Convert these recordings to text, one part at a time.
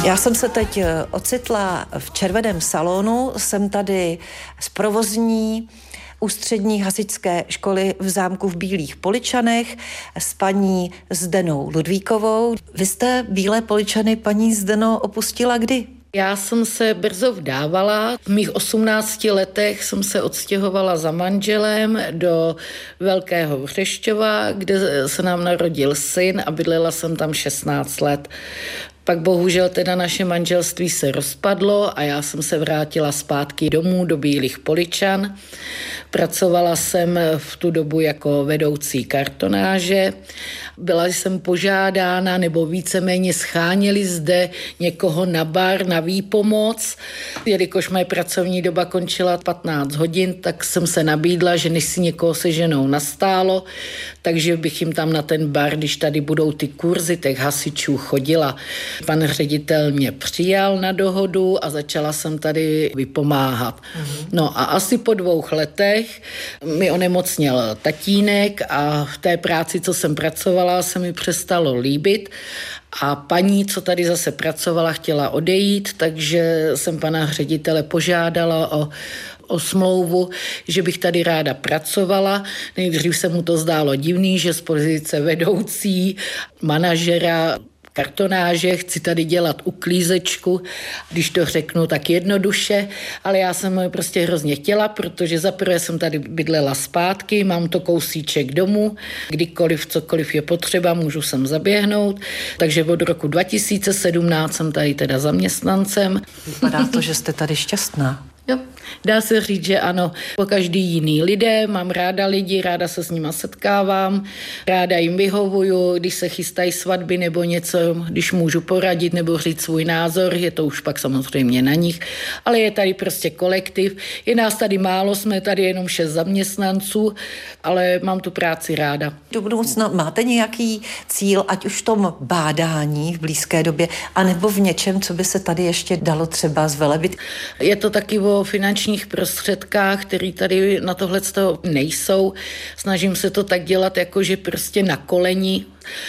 Já jsem se teď ocitla v Červeném salonu, jsem tady z provozní ústřední hasičské školy v zámku v Bílých Poličanech s paní Zdenou Ludvíkovou. Vy jste Bílé Poličany, paní Zdeno, opustila kdy? Já jsem se brzo vdávala. V mých 18 letech jsem se odstěhovala za manželem do Velkého Vřešťova, kde se nám narodil syn a bydlela jsem tam 16 let. Pak bohužel teda naše manželství se rozpadlo a já jsem se vrátila zpátky domů do Bílých Poličan. Pracovala jsem v tu dobu jako vedoucí kartonáže. Byla jsem požádána, nebo víceméně scháněli zde někoho na bar, na výpomoc. Jelikož moje pracovní doba končila 15 hodin, tak jsem se nabídla, že než si někoho se ženou nastálo, takže bych jim tam na ten bar, když tady budou ty kurzy těch hasičů, chodila. Pan ředitel mě přijal na dohodu a začala jsem tady vypomáhat. No a asi po 2 letech mi onemocněl tatínek a v té práci, co jsem pracovala, se mi přestalo líbit a paní, co tady zase pracovala, chtěla odejít, takže jsem pana ředitele požádala o smlouvu, že bych tady ráda pracovala. Nejdřív se mu to zdálo divný, že z pozice vedoucí, manažera kartonáže, chci tady dělat uklízečku, když to řeknu tak jednoduše, ale já jsem prostě hrozně chtěla, protože zaprvé jsem tady bydlela zpátky, mám to kousíček domů, kdykoliv, cokoliv je potřeba, můžu sem zaběhnout, takže od roku 2017 jsem tady teda zaměstnancem. Vypadá to, že jste tady šťastná. Jo, dá se říct, že ano, po každý jiný lidé, mám ráda lidi, ráda se s nima setkávám, ráda jim vyhovuju, když se chystají svatby nebo něco, když můžu poradit nebo říct svůj názor, je to už pak samozřejmě na nich, ale je tady prostě kolektiv, je nás tady málo, jsme tady jenom 6 zaměstnanců, ale mám tu práci ráda. Do budoucna máte nějaký cíl, ať už v tom bádání v blízké době, anebo v něčem, co by se tady ještě dalo třeba zvelebit? Je to taky o finančních prostředkách, které tady na tohleto nejsou. Snažím se to tak dělat, jakože prostě na koleni,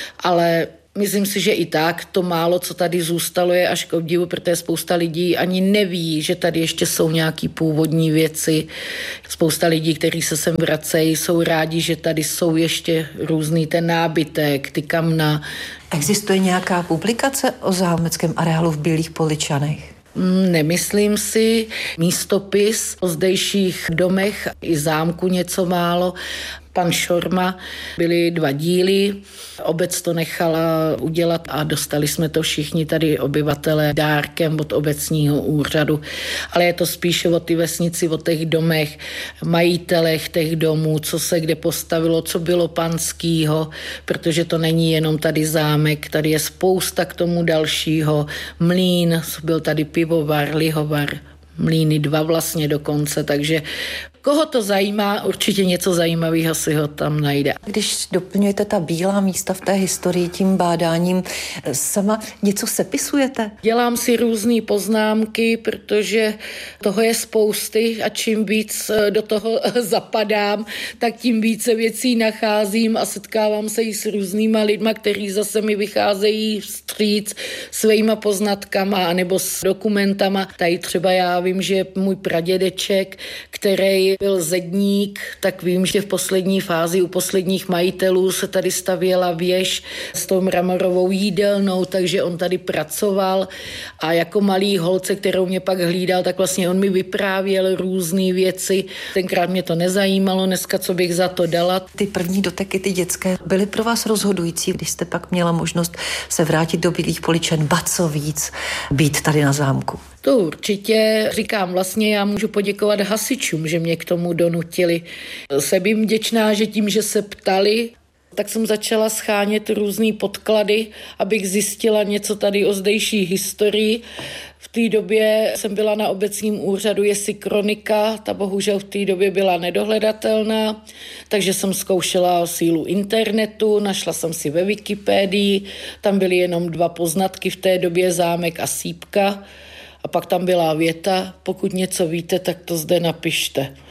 ale myslím si, že i tak to málo, co tady zůstalo, je až k obdivu, protože spousta lidí ani neví, že tady ještě jsou nějaký původní věci. Spousta lidí, kteří se sem vracejí, jsou rádi, že tady jsou ještě různý ten nábytek, ty kamna. Existuje nějaká publikace o zámeckém areálu v Bílých Poličanech? Nemyslím si. Místopis o zdejších domech i zámku něco málo. Pan Šorma, byly 2 díly, obec to nechala udělat a dostali jsme to všichni tady obyvatelé dárkem od obecního úřadu. Ale je to spíše o ty vesnici, o těch domech, majitelech těch domů, co se kde postavilo, co bylo panskýho, protože to není jenom tady zámek, tady je spousta k tomu dalšího. Mlýn, byl tady pivovar, lihovar, mlýny 2 vlastně dokonce, takže koho to zajímá, určitě něco zajímavého si ho tam najde. Když doplňujete ta bílá místa v té historii tím bádáním, sama něco sepisujete? Dělám si různé poznámky, protože toho je spousty a čím víc do toho zapadám, tak tím více věcí nacházím a setkávám se i s různýma lidma, kteří zase mi vycházejí vstříc svýma poznatkama nebo s dokumentama. Tady třeba já vím, že můj pradědeček, který byl zedník, tak vím, že v poslední fázi u posledních majitelů se tady stavěla věž s tou mramorovou jídelnou, takže on tady pracoval a jako malý holce, kterou mě pak hlídal, tak vlastně on mi vyprávěl různé věci. Tenkrát mě to nezajímalo, dneska co bych za to dala. Ty první doteky, ty dětské, byly pro vás rozhodující, když jste pak měla možnost se vrátit do Bílých Poličan, ba co víc, být tady na zámku? To určitě. Říkám, vlastně já můžu poděkovat hasičům, že mě k tomu donutili. Jsem jim vděčná, že tím, že se ptali, tak jsem začala schánět různý podklady, abych zjistila něco tady o zdejší historii. V té době jsem byla na obecním úřadu Jestli kronika, ta bohužel v té době byla nedohledatelná, takže jsem zkoušela sílu internetu, našla jsem si ve Wikipedii, tam byly jenom 2 poznatky v té době, zámek a sýpka. A pak tam byla věta, pokud něco víte, tak to zde napište.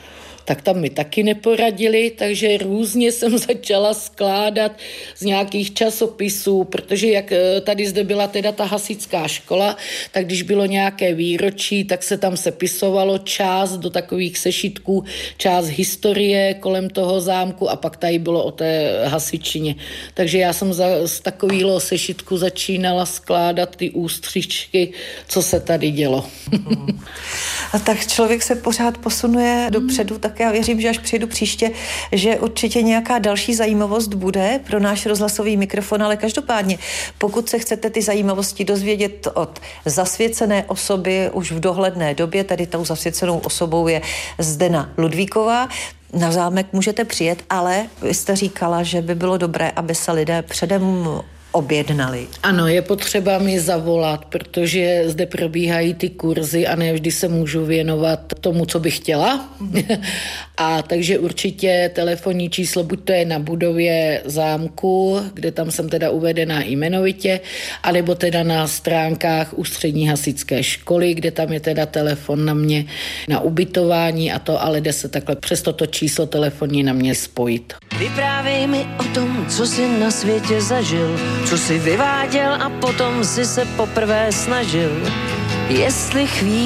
tak tam mi taky neporadili, takže různě jsem začala skládat z nějakých časopisů, protože jak tady zde byla teda ta hasičská škola, tak když bylo nějaké výročí, tak se tam sepisovalo část do takových sešitků, část historie kolem toho zámku a pak tady bylo o té hasičině. Takže já jsem z takového sešitku začínala skládat ty ústřičky, co se tady dělo. A tak člověk se pořád posunuje dopředu, tak já věřím, že až přijdu příště, že určitě nějaká další zajímavost bude pro náš rozhlasový mikrofon, ale každopádně, pokud se chcete ty zajímavosti dozvědět od zasvěcené osoby už v dohledné době, tady tou zasvěcenou osobou je Zdena Ludvíková, na zámek můžete přijet, ale vy jste říkala, že by bylo dobré, aby se lidé předem objednali. Ano, je potřeba mi zavolat, protože zde probíhají ty kurzy a ne vždy se můžu věnovat tomu, co bych chtěla. A takže určitě telefonní číslo, buď to je na budově zámku, kde tam jsem teda uvedená jmenovitě, anebo teda na stránkách Ústřední hasičské školy, kde tam je teda telefon na mě na ubytování a to, ale jde se takhle přes toto číslo telefonní na mě spojit. Vyprávěj mi o tom, co jsi na světě zažil, co jsi vyváděl a potom si se poprvé snažil. Jestli chvíli